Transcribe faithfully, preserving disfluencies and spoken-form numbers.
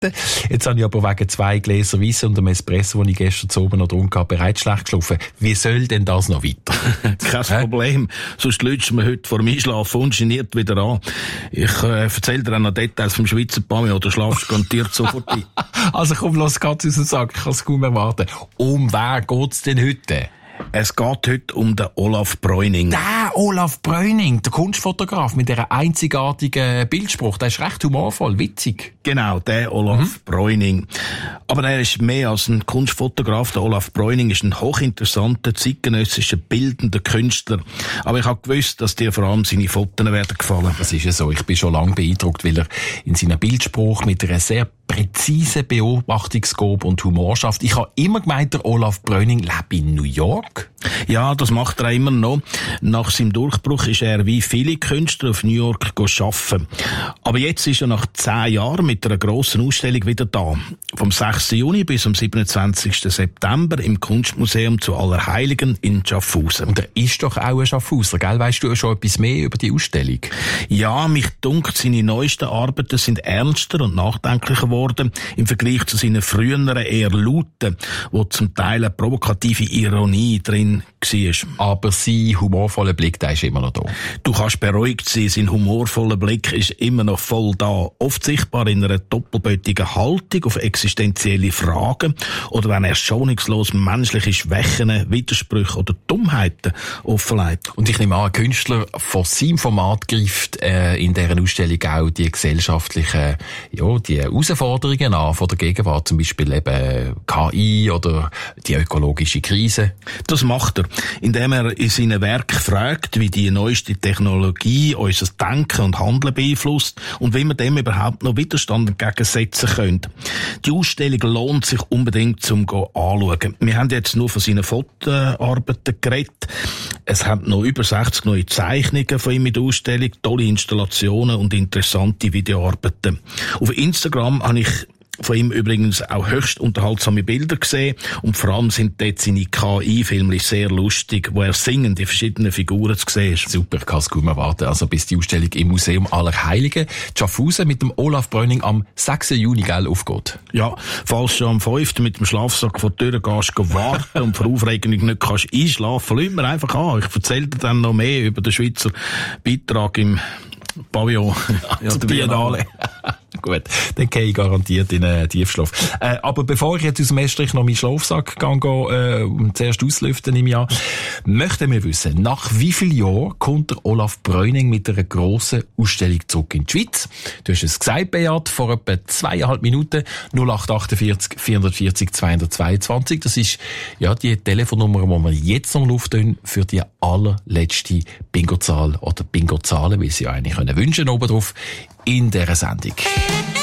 Jetzt habe ich aber wegen zwei Gläser Weisse und einem Espresso, den ich gestern zu oben noch getrunken habe, bereits schlecht geschlafen. Wie soll denn das noch weiter? Kein Problem. Sonst lütst mir heute vor dem Einschlafen ungeniert wieder an. Ich äh, erzähle dir auch noch Details vom Schweizer Pami oder schlafst garantiert sofort ein. Also komm, lass Katze aus dem Sack. Ich kann es kaum erwarten. Um wer geht's denn heute? Es geht heute um den Olaf Bräuning. Der Olaf Bräuning, der Kunstfotograf mit dieser einzigartigen Bildspruch, der ist recht humorvoll, witzig. Genau, der Olaf mhm. Bräuning. Aber er ist mehr als ein Kunstfotograf. Der Olaf Bräuning ist ein hochinteressanter, zeitgenössischer, bildender Künstler. Aber ich habe gewusst, dass dir vor allem seine Fotos werden gefallen. Das ist ja so. Ich bin schon lange beeindruckt, weil er in seinem Bildspruch mit einer sehr präzise Beobachtungsgabe und Humor schafft. Ich habe immer gemeint, der Olaf Bräuning lebt in New York. Ja, das macht er immer noch. Nach seinem Durchbruch ist er wie viele Künstler auf New York arbeiten. Aber jetzt ist er nach zehn Jahren mit einer grossen Ausstellung wieder da. Vom sechsten Juni bis zum siebenundzwanzigsten September im Kunstmuseum zu Allerheiligen in Schaffhausen. Und er ist doch auch ein Schaffhauser, gell? Weißt du schon etwas mehr über die Ausstellung? Ja, mich dunkt, seine neuesten Arbeiten sind ernster und nachdenklicher geworden im Vergleich zu seinen früheren eher lauten, wo zum Teil eine provokative Ironie drin war. Aber sein humorvoller Blick, der ist immer noch da. Du kannst beruhigt sein, sein humorvoller Blick ist immer noch voll da. Oft sichtbar in einer doppelbötigen Haltung auf existenzielle Fragen oder wenn er schonungslos menschliche Schwächen, Widersprüche oder Dummheiten offenlegt. Und ich nehme an, ein Künstler von seinem Format greift äh, in dieser Ausstellung auch die gesellschaftlichen, ja, die Herausforderungen an von der Gegenwart, zum Beispiel eben K I oder die ökologische Krise. Das macht er, indem er in seinen Werken fragt, wie die neueste Technologie unser Denken und Handeln beeinflusst und wie wir dem überhaupt noch Widerstand entgegensetzen können. Die Ausstellung lohnt sich unbedingt zum anschauen. Wir haben jetzt nur von seinen Fotoarbeiten geredet. Es hat noch über sechzig neue Zeichnungen von ihm in der Ausstellung, tolle Installationen und interessante Videoarbeiten. Auf Instagram habe ich von ihm übrigens auch höchst unterhaltsame Bilder gesehen und vor allem sind dort seine K I-Filme sehr lustig, wo er singend die verschiedenen Figuren zu sehen ist. Super, ich kann es kaum erwarten. Also bis die Ausstellung im Museum Allerheiligen Schaffhausen mit dem Olaf Bräuning am sechsten Juni gell, aufgeht. Ja, falls du am fünften mit dem Schlafsack vor der Tür gehst, warten und vor Aufregung nicht kannst einschlafen, lass mir einfach an. Ich erzähle dir dann noch mehr über den Schweizer Beitrag im Pavillon. Ja, der Biennale. Gut, dann gehe ich garantiert in einen Tiefschlaf. Äh, aber bevor ich jetzt aus dem Estrich noch meinen Schlafsack gehe, äh, und zuerst auslüften im Jahr, möchten wir wissen, nach wie vielen Jahren kommt der Olaf Bräuning mit einer grossen Ausstellung zurück in die Schweiz? Du hast es gesagt, Beat, vor etwa zweieinhalb Minuten, null acht achtundvierzig vierundvierzig zweihundertzweiundzwanzig. Das ist, ja, die Telefonnummer, die wir jetzt noch aufnehmen für die allerletzte Bingo-Zahl oder Bingo-Zahlen, wie sie ja eigentlich können wünschen, oben drauf in dieser Sendung.